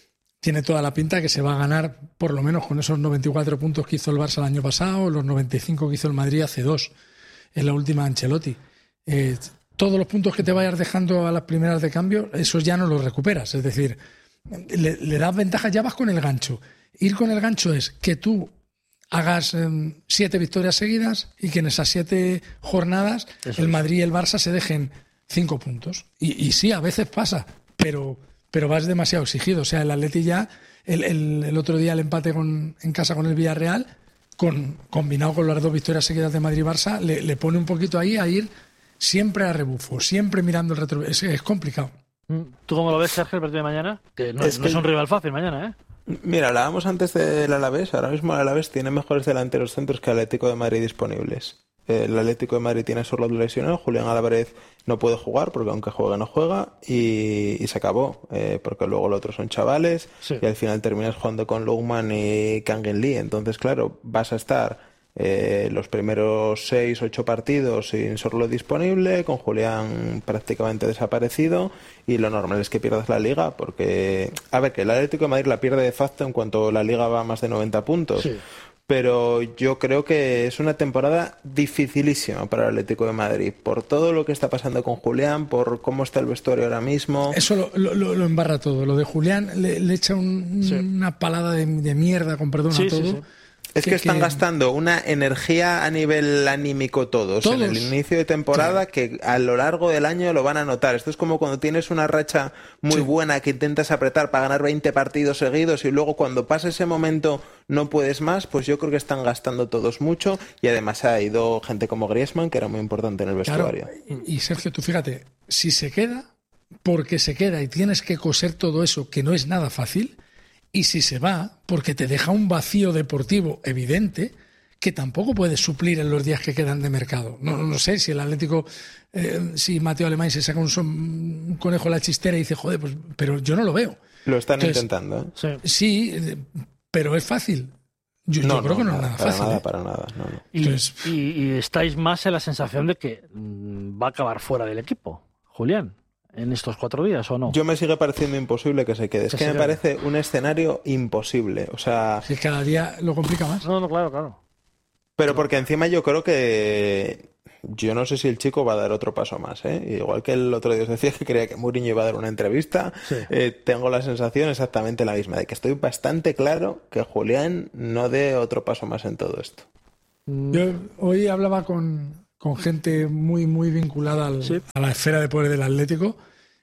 tiene toda la pinta que se va a ganar por lo menos con esos noventa y cuatro puntos que hizo el Barça el año pasado, los noventa y cinco que hizo el Madrid hace dos, en la última Ancelotti. Eh, todos los puntos que te vayas dejando a las primeras de cambio, esos ya no los recuperas. Es decir, le, le das ventaja, ya vas con el gancho. Ir con el gancho es que tú hagas eh, siete victorias seguidas y que en esas siete jornadas Eso el Madrid y el Barça se dejen cinco puntos. Y, y sí, a veces pasa, pero... pero vas demasiado exigido. O sea, el Atleti ya, el, el, el otro día el empate con, en casa con el Villarreal, con, combinado con las dos victorias seguidas de Madrid y Barça, le, le pone un poquito ahí a ir siempre a rebufo, siempre mirando el retrovisor. Es, es complicado. ¿Tú cómo lo ves, Sergio, el partido de mañana? Que no es, no es un rival fácil mañana, ¿eh? Mira, hablábamos antes del Alavés. Ahora mismo el Alavés tiene mejores delanteros centros que el Atlético de Madrid disponibles. El Atlético de Madrid tiene a Sorloth lesionado, Julián Álvarez no puede jugar porque aunque juegue no juega y, y se acabó, eh, porque luego los otros son chavales sí. y al final terminas jugando con Lookman y Kangin Lee. Entonces, claro, vas a estar eh, los primeros seis, ocho partidos sin Sorloth disponible, con Julián prácticamente desaparecido, y lo normal es que pierdas la Liga porque, a ver, que el Atlético de Madrid la pierde de facto en cuanto la Liga va a más de noventa puntos. Sí. Pero yo creo que es una temporada dificilísima para el Atlético de Madrid, por todo lo que está pasando con Julián, por cómo está el vestuario ahora mismo. Eso lo, lo, lo embarra todo. Lo de Julián le, le echa un, sí. una palada de, de mierda, con perdón sí, a todo. Sí, sí. Es que, que están que... gastando una energía a nivel anímico todos, todos. en el inicio de temporada, claro. que a lo largo del año lo van a notar. Esto es como cuando tienes una racha muy sí. buena que intentas apretar para ganar veinte partidos seguidos y luego cuando pasa ese momento no puedes más, pues yo creo que están gastando todos mucho, y además ha ido gente como Griezmann, que era muy importante en el vestuario. Claro. Y, y Sergio, tú fíjate, si se queda, porque se queda y tienes que coser todo eso, que no es nada fácil. Y si se va, porque te deja un vacío deportivo evidente que tampoco puedes suplir en los días que quedan de mercado. No, no sé si el Atlético, eh, si Mateo Alemán se saca un, son, un conejo de la chistera y dice, joder, pues, pero yo no lo veo. Lo están Entonces, intentando. ¿eh? Sí, sí, pero es fácil. Yo, no, yo creo no, que no para, es nada para fácil. Nada, ¿eh? Para nada, no, no. Y, Entonces, y, y estáis más en la sensación de que mmm, va a acabar fuera del equipo, Julián, en estos cuatro días, ¿o no? Yo me sigue pareciendo imposible que se quede. Es que, que me parece un escenario imposible. O sea... Si cada día lo complica más. No, no, claro, claro. Pero porque encima yo creo que... Yo no sé si el chico va a dar otro paso más, ¿eh? Igual que el otro día os decía que creía que Mourinho iba a dar una entrevista, sí. eh, tengo la sensación exactamente la misma, de que estoy bastante claro que Julián no dé otro paso más en todo esto. Yo hoy hablaba con... con gente muy muy vinculada al, sí. a la esfera de poder del Atlético,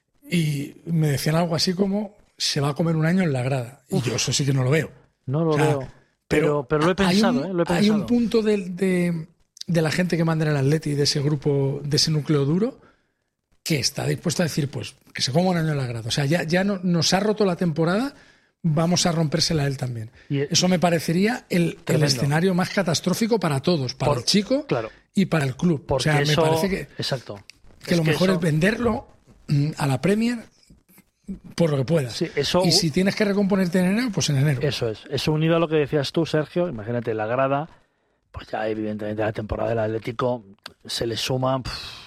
y me decían algo así como se va a comer un año en la grada. Y Uf. yo eso sí que no lo veo. No lo o sea, veo. Pero, pero, pero lo he pensado, hay un, ¿eh? Lo he pensado. Hay un punto de, de, de la gente que manda en el Atleti, de ese grupo, de ese núcleo duro, que está dispuesto a decir, pues, que se coma un año en la grada. O sea, ya, ya no, nos ha roto la temporada, vamos a rompérsela a él también. Y eso me parecería el, el escenario más catastrófico para todos, para Por, el chico claro. y para el club. Porque o sea, eso, me parece que, exacto. que es lo que mejor eso... es venderlo a la Premier por lo que puedas. Sí, eso... Y si tienes que recomponerte en enero, pues en enero. Eso es. Eso unido a lo que decías tú, Sergio, imagínate la grada, pues ya evidentemente a la temporada del Atlético se le suman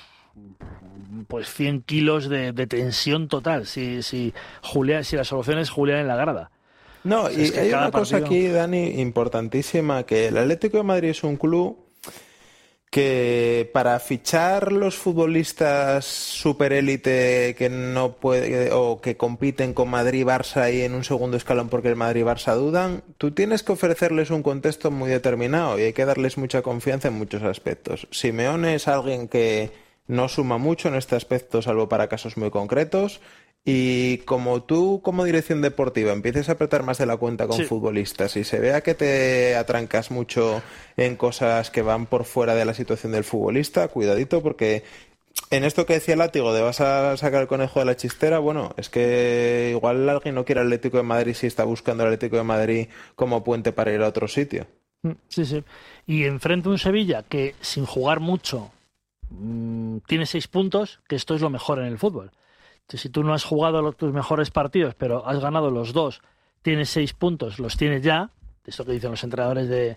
pues cien kilos de, de tensión total. Si, si, Julián, si la solución es Julián en la grada. No, y es que hay una cosa partido... aquí, Dani, importantísima, que el Atlético de Madrid es un club que para fichar los futbolistas superélite que no puede o que compiten con Madrid y Barça y en un segundo escalón porque el Madrid y Barça dudan, tú tienes que ofrecerles un contexto muy determinado y hay que darles mucha confianza en muchos aspectos. Simeone es alguien que no suma mucho en este aspecto, salvo para casos muy concretos. Y como tú, como dirección deportiva, empieces a apretar más de la cuenta con sí. futbolistas y se vea que te atrancas mucho en cosas que van por fuera de la situación del futbolista, cuidadito, porque en esto que decía Látigo de vas a sacar el conejo de la chistera, bueno, es que igual alguien no quiere el Atlético de Madrid si está buscando el Atlético de Madrid como puente para ir a otro sitio. Sí, sí. Y enfrente a un Sevilla que sin jugar mucho mmm, tiene seis puntos, que esto es lo mejor en el fútbol. Si tú no has jugado los, tus mejores partidos, pero has ganado los dos, tienes seis puntos, los tienes ya. Esto que dicen los entrenadores de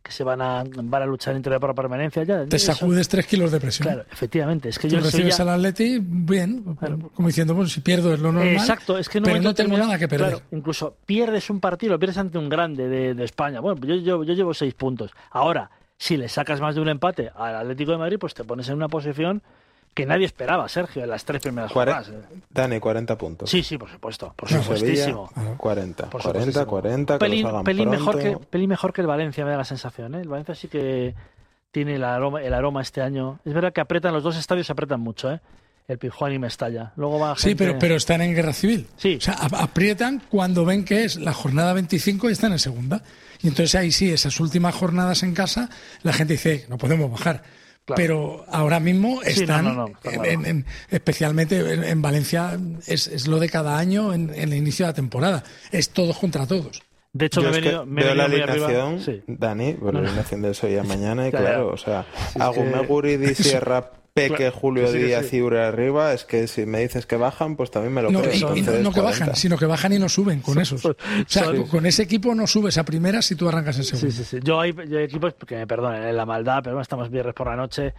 que se van a, van a luchar entre por la permanencia. Ya, Te eso, sacudes tres kilos de presión. Claro, efectivamente. Es que Tú yo recibes Sevilla, al Atleti, bien, claro. como diciendo, bueno, si pierdo es lo normal. Exacto, es que no pero no tengo terminas, nada que perder. Claro, incluso pierdes un partido, lo pierdes ante un grande de, de España. Bueno, yo, yo, yo llevo seis puntos. Ahora, si le sacas más de un empate al Atlético de Madrid, pues te pones en una posición que nadie esperaba, Sergio, en las tres primeras jornadas. Dani, cuarenta puntos. Sí, sí, por supuesto, por no, supuestísimo. Sevilla, cuarenta, por cuarenta, cuarenta, pelín, que los hagan pelín pronto. mejor que pelín mejor que el Valencia, me da la sensación, ¿eh? El Valencia sí que tiene el aroma, el aroma este año. Es verdad que apretan, los dos estadios se apretan mucho, ¿eh? El Pizjuán y Mestalla. Luego va gente... Sí, pero, pero están en guerra civil. Sí. O sea, aprietan cuando ven que es la jornada veinticinco y están en segunda. Y entonces ahí sí, esas últimas jornadas en casa, la gente dice, no podemos bajar. Claro. Pero ahora mismo están, sí, no, no, no, claro. en, en, especialmente en, en Valencia, es, es lo de cada año en, en el inicio de la temporada. Es todos contra todos. De hecho, Yo me he es venido, que me veo he la venido alineación, sí. Dani, veo la alineación del Sevilla mañana y ya, claro, ya. o sea, sí, Agumeguri, Di Sierra, Peque, claro, Julio sí, Díaz sí. y Ure arriba, es que si me dices que bajan, pues también me lo no, creo. Y, y no, no que bajan, sino que bajan y no suben con esos. O sea, sí. con ese equipo no subes a primera si tú arrancas en segunda. Sí, sí, sí. Yo hay, yo hay equipos que me perdonen en la maldad, pero bueno, estamos viernes por la noche.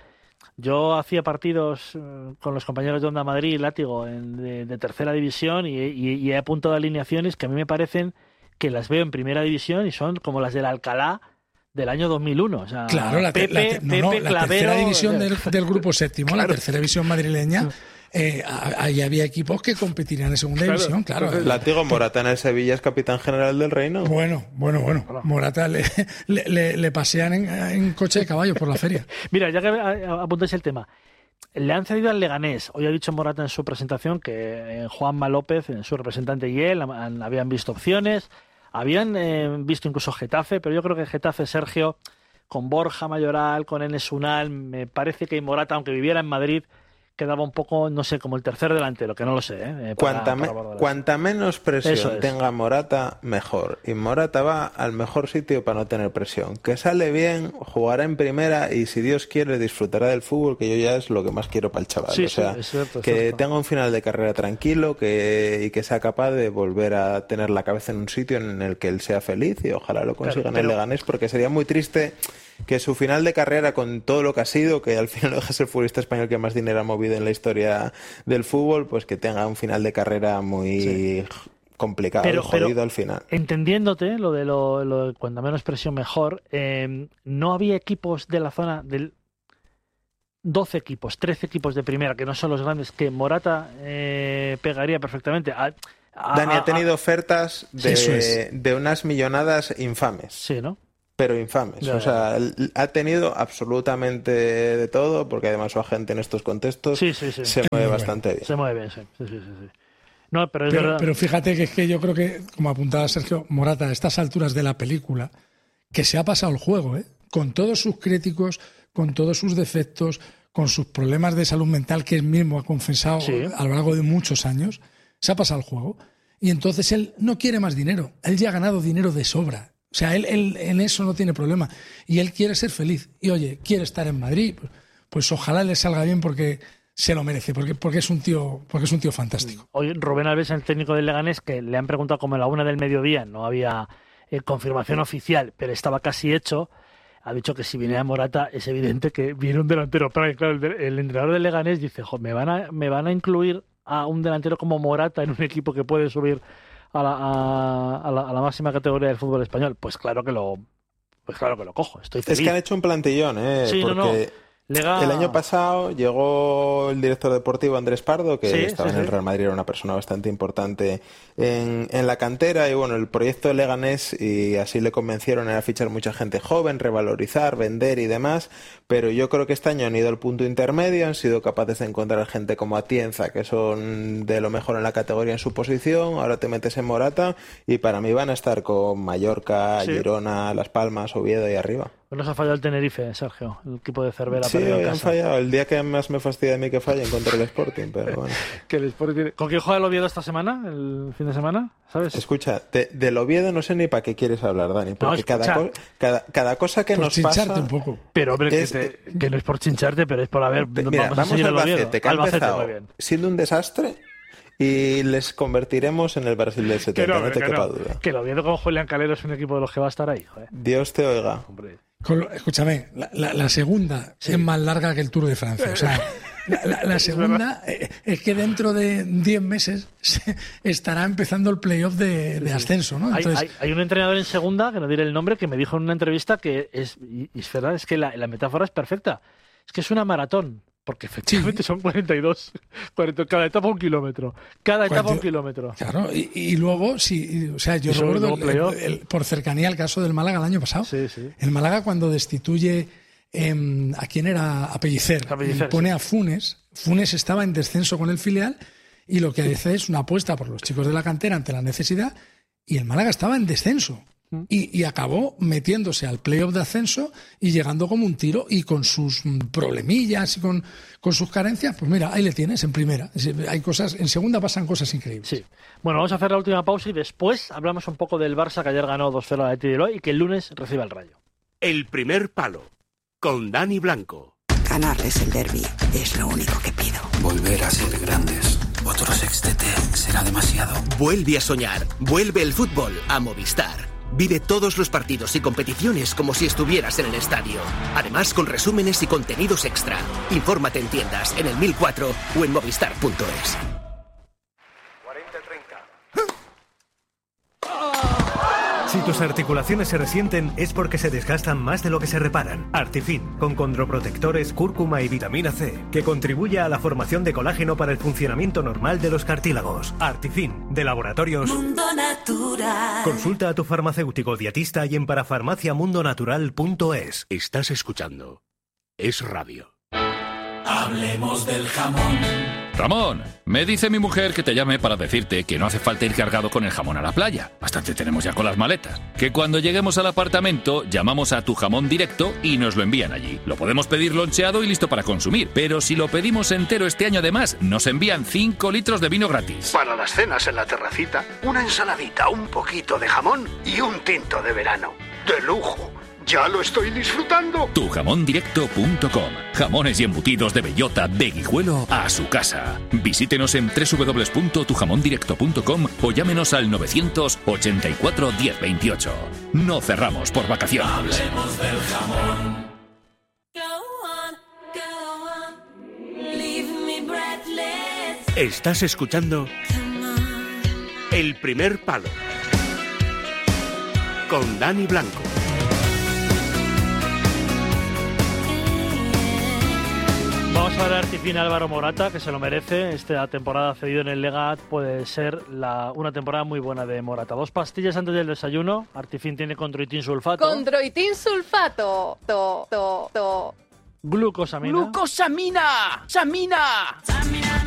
Yo hacía partidos con los compañeros de Onda Madrid y Látigo en, de, de tercera división y, y, y he apuntado alineaciones que a mí me parecen que las veo en primera división y son como las del Alcalá del año dos mil uno. O sea, claro, la, te, Pepe, la, te, no, Pepe, no, la Clavero, tercera división del, del grupo séptimo, claro. La tercera división madrileña, eh, ahí había equipos que competirían en segunda claro. división, claro. Látigo, Morata en el Sevilla es capitán general del Reino. Bueno, bueno, bueno. Morata le, le, le, le pasean en, en coche de caballos por la feria. Mira, ya que apuntáis el tema, le han cedido al Leganés. Hoy ha dicho Morata en su presentación que Juanma López, en su representante y él, han, habían visto opciones. Habían eh, visto incluso Getafe, pero yo creo que Getafe, Sergio, con Borja Mayoral, con Enes Unal, me parece que Morata, aunque viviera en Madrid, quedaba un poco, no sé, como el tercer delantero, que no lo sé. ¿eh? Para, cuanta, me, para cuanta menos presión tenga Morata, mejor. Y Morata va al mejor sitio para no tener presión. Que sale bien, jugará en primera y si Dios quiere disfrutará del fútbol, que yo ya es lo que más quiero para el chaval. Sí, o sea, sí, es cierto, es que cierto. tenga un final de carrera tranquilo que, y que sea capaz de volver a tener la cabeza en un sitio en el que él sea feliz y ojalá lo consiga claro, en el Leganés, porque sería muy triste que su final de carrera, con todo lo que ha sido, que al final deja ser el futbolista español que más dinero ha movido en la historia del fútbol, pues que tenga un final de carrera muy sí. complicado, pero, jodido pero, al final. Entendiéndote lo de lo, lo de cuando menos presión mejor, eh, no había equipos de la zona del doce equipos, trece equipos de primera, que no son los grandes, que Morata eh, pegaría perfectamente. A, a, Dani ha tenido a, ofertas de, es. de unas millonadas infames. Sí, ¿no? Pero infames. Ya, o sea, ya. ha tenido absolutamente de todo, porque además su agente en estos contextos sí, sí, sí. se mueve Muy bastante bien. bien. Se mueve bien, sí. sí, sí, sí. No, pero, es pero, verdad. pero fíjate que es que yo creo que, como apuntaba Sergio, Morata, a estas alturas de la película, que se ha pasado el juego, ¿eh? Con todos sus críticos, con todos sus defectos, con sus problemas de salud mental que él mismo ha confesado sí. a lo largo de muchos años, se ha pasado el juego. Y entonces él no quiere más dinero. Él ya ha ganado dinero de sobra. O sea, él, él en eso no tiene problema. Y él quiere ser feliz. Y oye, quiere estar en Madrid. Pues, pues ojalá le salga bien porque se lo merece, porque, porque es un tío, porque es un tío fantástico. Hoy Rubén Alves, el técnico del Leganés, que le han preguntado como a la una del mediodía, no había eh, confirmación oficial, pero estaba casi hecho, ha dicho que si viene a Morata es evidente que viene un delantero. Pero claro, el, el entrenador del Leganés dice, jo, me van a, me van a incluir a un delantero como Morata en un equipo que puede subir a la, a, a la, a la máxima categoría del fútbol español. Pues claro que lo, pues claro que lo cojo. Estoy feliz. Es que han hecho un plantillón, ¿eh? Sí, porque... no, no. Lega... El año pasado llegó el director deportivo Andrés Pardo, que sí, estaba sí, en el sí. Real Madrid, era una persona bastante importante en, en la cantera, y bueno, el proyecto de Leganés, y así le convencieron, era fichar mucha gente joven, revalorizar, vender y demás, pero yo creo que este año han ido al punto intermedio, han sido capaces de encontrar gente como Atienza, que son de lo mejor en la categoría en su posición, ahora te metes en Morata, y para mí van a estar con Mallorca, sí. Girona, Las Palmas, Oviedo y arriba. Pues nos ha fallado el Tenerife, Sergio, el equipo de Cervera. Sí, han fallado. El día que más me fastidia a mí que fallen contra el Sporting, pero bueno. que el Sporting... ¿Con quién juega el Oviedo esta semana, el fin de semana? ¿Sabes? Escucha, de, del Oviedo no sé ni para qué quieres hablar, Dani, porque no, cada, co cada, cada cosa que por nos pasa... un poco. Pero, hombre, es, que, te, que no es por chincharte, pero es por haber... Mira, vamos, vamos al Albacete, que ha empezado siendo un desastre... Y les convertiremos en el Brasil del setenta, no, no te quepa no. duda. Que lo viendo con Julián Calero es un equipo de los que va a estar ahí, joder. Dios te oiga. Hombre. Con lo, escúchame, la, la, la segunda sí. es más larga que el Tour de Francia. O sea, la, la, la segunda es, es que dentro de diez meses se estará empezando el playoff de, de ascenso, ¿no? Entonces, hay, hay, hay un entrenador en segunda, que no diré el nombre, que me dijo en una entrevista que es, y, y es verdad, es que la, la metáfora es perfecta. Es que es una maratón. Porque efectivamente sí. son cuarenta y dos, cuarenta, cada etapa un kilómetro, cada etapa cuarenta, un kilómetro. Claro, y, y luego, sí, o sea, yo recuerdo el, el, el, por cercanía el caso del Málaga el año pasado. Sí, sí. El Málaga cuando destituye eh, a quién era, a Pellicer, a Pellicer pone sí. a Funes. Funes estaba en descenso con el filial y lo que sí. hace es una apuesta por los chicos de la cantera ante la necesidad y el Málaga estaba en descenso. Y, y acabó metiéndose al playoff de ascenso y llegando como un tiro y con sus problemillas y con, con sus carencias, pues mira, ahí le tienes en primera. Hay cosas, en segunda pasan cosas increíbles. Sí. Bueno, vamos a hacer la última pausa y después hablamos un poco del Barça que ayer ganó dos cero a la Athletic Bilbao y que el lunes recibe el Rayo. El primer palo con Dani Blanco. Ganarles el derbi es lo único que pido. Volver a ser grandes. Otro sextete será demasiado. Vuelve a soñar. Vuelve el fútbol a Movistar. Vive todos los partidos y competiciones como si estuvieras en el estadio. Además, con resúmenes y contenidos extra. Infórmate en tiendas, en el mil cuatro o en movistar punto es. Si tus articulaciones se resienten es porque se desgastan más de lo que se reparan. Artifin, con condroprotectores, cúrcuma y vitamina C, que contribuye a la formación de colágeno para el funcionamiento normal de los cartílagos. Artifin, de Laboratorios Mundo Natural. Consulta a tu farmacéutico dietista y en parafarmacia mundo natural punto es. Estás escuchando Es Radio. Hablemos del jamón. Ramón, me dice mi mujer que te llame para decirte que no hace falta ir cargado con el jamón a la playa. Bastante tenemos ya con las maletas. Que cuando lleguemos al apartamento, llamamos a Tu Jamón Directo y nos lo envían allí. Lo podemos pedir loncheado y listo para consumir. Pero si lo pedimos entero este año además, nos envían cinco litros de vino gratis. Para las cenas en la terracita, una ensaladita, un poquito de jamón y un tinto de verano. ¡De lujo! ¡Ya lo estoy disfrutando! tu jamón directo punto com. Jamones y embutidos de bellota de Guijuelo a su casa. Visítenos en doble u doble u doble u punto tu jamón directo punto com o llámenos al novecientos ochenta y cuatro diez veintiocho. No cerramos por vacaciones. Hablemos del jamón. Estás escuchando El Primer Palo con Dani Blanco. Vamos a ver a Artifin Álvaro Morata, que se lo merece. Esta temporada cedido en el Legat puede ser la, una temporada muy buena de Morata. Dos pastillas antes del desayuno. Artifin tiene Condroitin sulfato. Condroitin sulfato. To, to, to. Glucosamina. Glucosamina. Samina.